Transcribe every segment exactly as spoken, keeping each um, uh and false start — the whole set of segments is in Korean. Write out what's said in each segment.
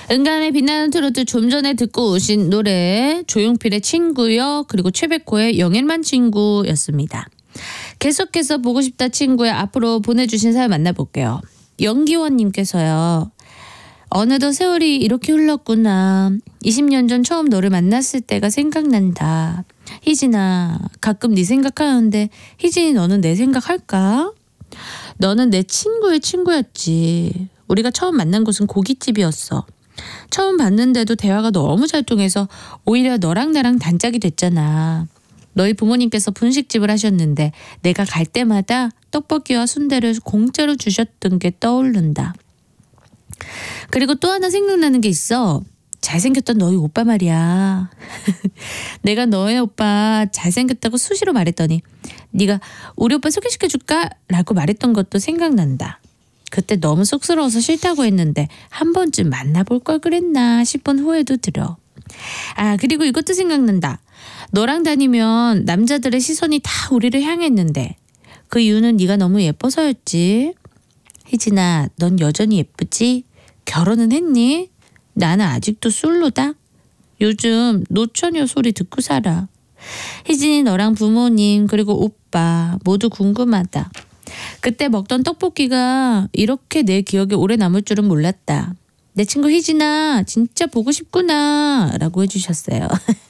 은간의 빛나는 트로트 좀 전에 듣고 오신 노래 조용필의 친구요 그리고 최백호의 영일만 친구였습니다. 계속해서 보고 싶다 친구야 앞으로 보내주신 사연 만나볼게요. 영기원님께서요. 어느덧 세월이 이렇게 흘렀구나. 이십 년 전 처음 너를 만났을 때가 생각난다. 희진아 가끔 네 생각하는데 희진이 너는 내 생각할까? 너는 내 친구의 친구였지. 우리가 처음 만난 곳은 고깃집이었어. 처음 봤는데도 대화가 너무 잘 통해서 오히려 너랑 나랑 단짝이 됐잖아. 너희 부모님께서 분식집을 하셨는데 내가 갈 때마다 떡볶이와 순대를 공짜로 주셨던 게 떠오른다. 그리고 또 하나 생각나는 게 있어. 잘생겼던 너희 오빠 말이야. 내가 너의 오빠 잘생겼다고 수시로 말했더니 네가 우리 오빠 소개시켜줄까? 라고 말했던 것도 생각난다. 그때 너무 쑥스러워서 싫다고 했는데 한 번쯤 만나볼 걸 그랬나 싶은 후회도 들어. 아 그리고 이것도 생각난다. 너랑 다니면 남자들의 시선이 다 우리를 향했는데 그 이유는 네가 너무 예뻐서였지. 희진아 넌 여전히 예쁘지? 결혼은 했니? 나는 아직도 솔로다. 요즘 노처녀 소리 듣고 살아. 희진이 너랑 부모님 그리고 오빠 모두 궁금하다. 그때 먹던 떡볶이가 이렇게 내 기억에 오래 남을 줄은 몰랐다. 내 친구 희진아 진짜 보고 싶구나 라고 해주셨어요.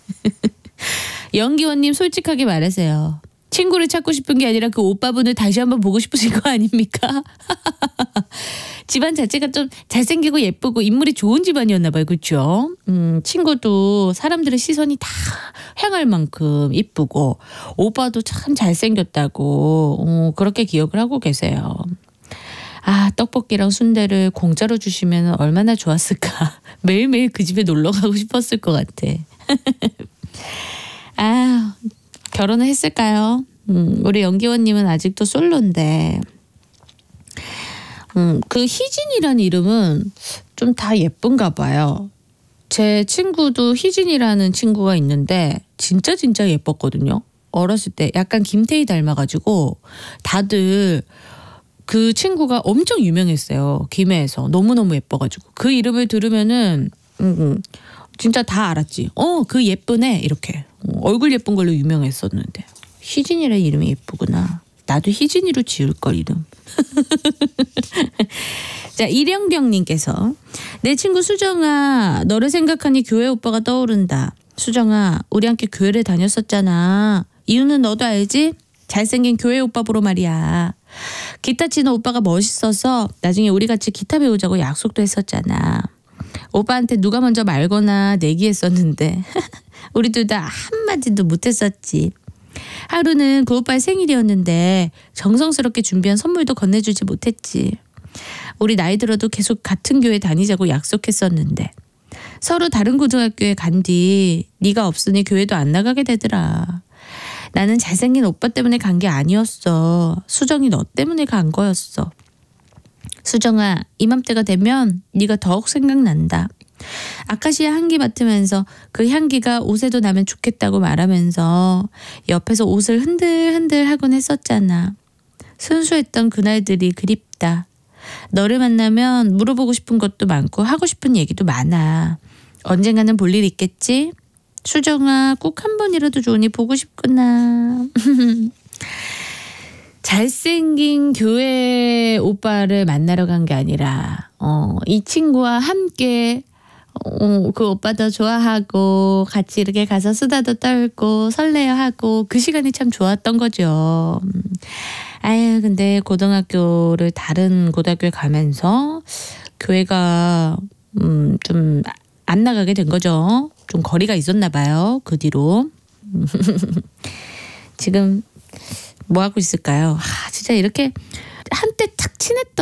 영기원님 솔직하게 말하세요. 친구를 찾고 싶은 게 아니라 그 오빠분을 다시 한번 보고 싶으신 거 아닙니까? 집안 자체가 좀 잘생기고 예쁘고 인물이 좋은 집안이었나 봐요. 그렇죠? 음, 친구도 사람들의 시선이 다 향할 만큼 이쁘고 오빠도 참 잘생겼다고 어, 그렇게 기억을 하고 계세요. 아 떡볶이랑 순대를 공짜로 주시면 얼마나 좋았을까. 매일매일 그 집에 놀러 가고 싶었을 것 같아. 아 결혼을 했을까요? 음, 우리 연기원님은 아직도 솔로인데 음, 그 희진이라는 이름은 좀 다 예쁜가 봐요. 제 친구도 희진이라는 친구가 있는데 진짜 진짜 예뻤거든요. 어렸을 때 약간 김태희 닮아가지고 다들 그 친구가 엄청 유명했어요. 김해에서 너무너무 예뻐가지고 그 이름을 들으면은 음, 진짜 다 알았지. 어, 그 예쁜 애 이렇게 어, 얼굴 예쁜 걸로 유명했었는데 희진이라는 이름이 예쁘구나. 나도 희진이로 지을 걸 이름. 자 이령경님께서 내 친구 수정아 너를 생각하니 교회 오빠가 떠오른다. 수정아 우리 함께 교회를 다녔었잖아. 이유는 너도 알지? 잘생긴 교회 오빠 보러 말이야. 기타 치는 오빠가 멋있어서 나중에 우리 같이 기타 배우자고 약속도 했었잖아. 오빠한테 누가 먼저 말거나 내기했었는데 우리 둘 다 한마디도 못했었지. 하루는 그 오빠의 생일이었는데 정성스럽게 준비한 선물도 건네주지 못했지. 우리 나이 들어도 계속 같은 교회 다니자고 약속했었는데 서로 다른 고등학교에 간 뒤 네가 없으니 교회도 안 나가게 되더라. 나는 잘생긴 오빠 때문에 간 게 아니었어. 수정이 너 때문에 간 거였어. 수정아 이맘때가 되면 네가 더욱 생각난다. 아카시아 향기 맡으면서 그 향기가 옷에도 나면 좋겠다고 말하면서 옆에서 옷을 흔들흔들 하곤 했었잖아. 순수했던 그날들이 그립다. 너를 만나면 물어보고 싶은 것도 많고 하고 싶은 얘기도 많아. 언젠가는 볼 일 있겠지? 수정아 꼭 한 번이라도 좋으니 보고 싶구나. 잘생긴 교회 오빠를 만나러 간 게 아니라 어, 이 친구와 함께 어, 그 오빠도 좋아하고 같이 이렇게 가서 수다도 떨고 설레어하고 그 시간이 참 좋았던 거죠. 아유 근데 고등학교를 다른 고등학교에 가면서 교회가 음, 좀 안 나가게 된 거죠. 좀 거리가 있었나 봐요. 그 뒤로. 지금 뭐 하고 있을까요? 아, 진짜 이렇게 한때 탁 친했던